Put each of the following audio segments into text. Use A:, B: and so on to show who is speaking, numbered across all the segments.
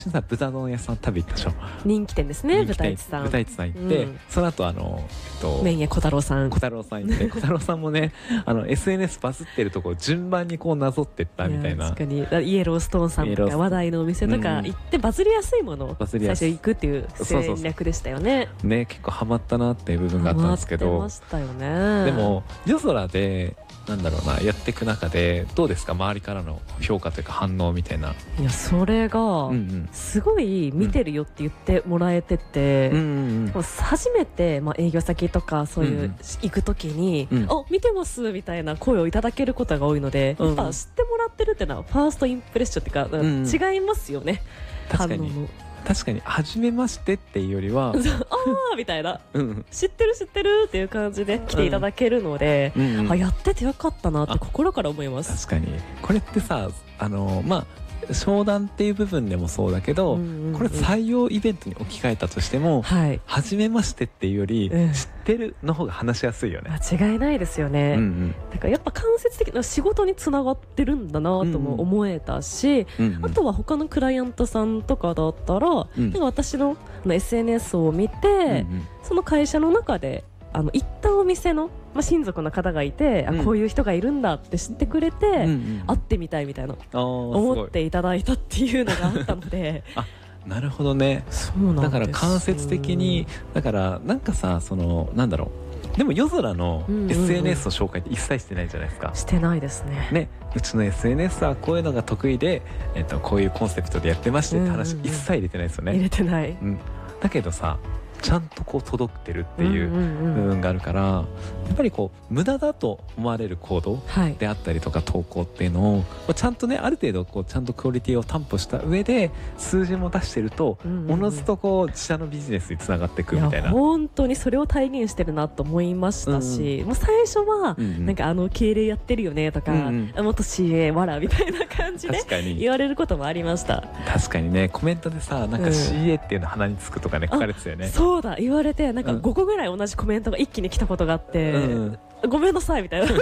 A: さ豚丼屋さん食べ行ったでしょ。
B: 人気店ですね、
A: 人気店
B: 豚市さん。
A: 豚市さん行って、その後
B: 麺屋小太郎さん。
A: 小太郎さん行って小太郎さんもねSNS バズってるとこを順番にこうなぞってったみたいな。
B: 確かにイエローストーンさんとか話題のお店とか行ってバズりやすいものを最初行くっていう戦略でしたよね。
A: ね、結構ハマったなっていう部分があったんですけど。
B: ハマってましたよね。
A: でも夜空でなんだろうな、やっていく中でどうですか、周りからの評価というか反応みたいな。
B: いやそれがすごい見てるよって言ってもらえてて、初めて営業先とかそういう行く時に「あ、見てます」みたいな声をいただけることが多いので、やっぱ知ってもらってるっていうのはファーストインプレッションっていうか違いますよね。
A: 確かに初めましてっていうよりはあ
B: あみたいな、知ってる知ってるっていう感じで来ていただけるので、やっててよかったなって心から思います。
A: 確かにこれってさ、商談っていう部分でもそうだけど、これ採用イベントに置き換えたとしても、初めましてっていうより、知ってるの方が話しやすいよね。
B: 間違いないですよね。だからやっぱ間接的な仕事につながってるんだなとも思えたし、あとは他のクライアントさんとかだったら、なんか私のSNS を見て、その会社の中で行ったお店の、親族の方がいて、こういう人がいるんだって知ってくれて、会ってみたいみたいな思っていただいたっていうのがあったので
A: なるほどね。だから間接的に、だからなんかさ、なんだろう、でも夜空の SNS の紹介って一切してないじゃないですか。
B: してないですね。
A: うちの SNS はこういうのが得意で、こういうコンセプトでやってましてって話一切入れてないですよね。
B: 入れてない。
A: だけどさ、ちゃんとこう届ってるっていう部分があるから、やっぱりこう無駄だと思われる行動であったりとか投稿っていうのをちゃんとね、ある程度こうちゃんとクオリティを担保した上で数字も出してると、おのずとこう自社のビジネスにつながっていくみたいな。
B: 本当にそれを体現してるなと思いましたし、もう最初はなんか経理やってるよねとか、元 CA わらみたいな感じで言われることもありました。
A: 確かにね、コメントでさ、なんか CA っていうの鼻につくとかね、書かれてたよね。
B: そうだ、言われて、なんか5個ぐらい同じコメントが一気に来たことがあって、ごめんなさいみたいな。い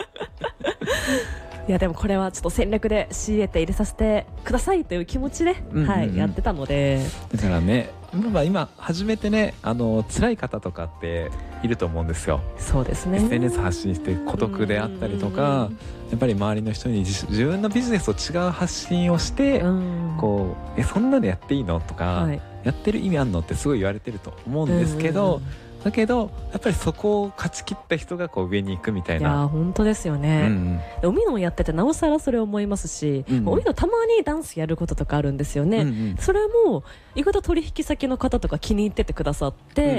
B: やでもこれはちょっと戦略で CA って入れさせてくださいという気持ちでやってたので。
A: だからね、今初めてね、辛い方とかっていると思うんですよ。
B: そうですね。
A: SNS 発信して孤独であったりとか、やっぱり周りの人に自分のビジネスと違う発信をして、こうそんなのやっていいのとか、やってる意味あんのってすごい言われてると思うんですけど、だけどやっぱりそこを勝ち切った人がこう上に行くみたいな。
B: いや本当ですよね。おみのやっててなおさらそれを思いますし、おみのたまにダンスやることとかあるんですよね。それも意外と取引先の方とか気に入っててくださって、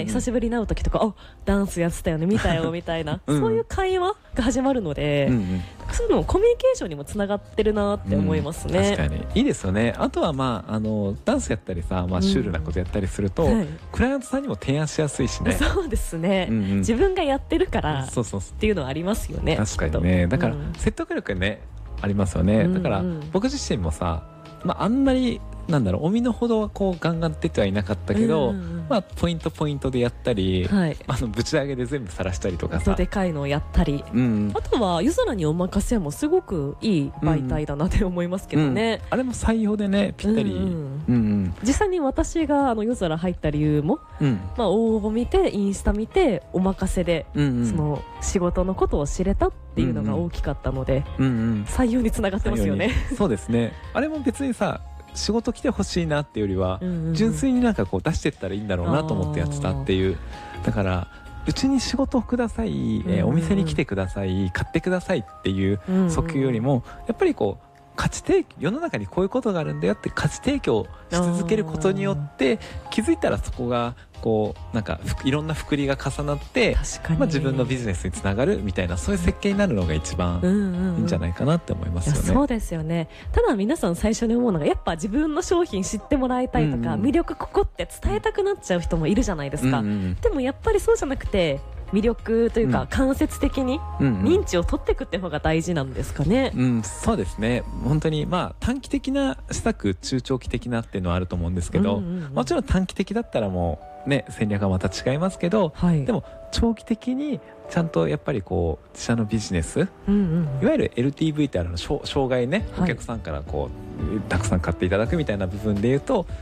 B: 久しぶりに会う時とか、ダンスやってたよね見たよみたいなそういう会話が始まるので、そういうのコミュニケーションにもつながってるなって思いますね。
A: 確かにいいですよね。あとはダンスやったりさ、シュールなことやったりすると、クライアントさんにも提案しやすいしね。
B: そうですね。自分がやってるからっていうのはありますよね。
A: 確かにね。だから説得力ね、ありますよね。だから僕自身もさ、あんまりなんだろう、おみのほどはこうガンガン出てはいなかったけど、ポイントでやったり、ぶち上げで全部晒したりとかさ、
B: でかいのをやったり、あとは夜空にお任せもすごくいい媒体だなって思いますけどね。
A: あれも採用でね、ぴったり。
B: 実際に私が夜空入った理由も、応募見てインスタ見てお任せで、その仕事のことを知れたっていうのが大きかったので、採用につながってますよね。
A: そうですね。あれも別にさ、仕事来てほしいなっていうよりは、純粋になんかこう出してったらいいんだろうなと思ってやってたっていう。だからうちに仕事をください、お店に来てください、買ってくださいっていう訴求よりも、やっぱりこう価値提供、世の中にこういうことがあるんだよって価値提供し続けることによって、気づいたらそこがこうなんかいろんな複利が重なって、自分のビジネスにつながるみたいな、そういう設計になるのが一番いいんじゃないかなって思いますよね。
B: そうですよね。ただ皆さん最初に思うのが、やっぱ自分の商品知ってもらいたいとか、魅力ここって伝えたくなっちゃう人もいるじゃないですか。でもやっぱりそうじゃなくて、魅力というか間接的に認知を取っていくっていう方が大事なんですかね。
A: そうですね。本当に短期的な施策、中長期的なっていうのはあると思うんですけど、もちろん短期的だったらもうね、戦略はまた違いますけど、でも長期的にちゃんとやっぱりこう自社のビジネス、いわゆる LTV って障害ね、お客さんからこうたくさん買っていただくみたいな部分でいうと、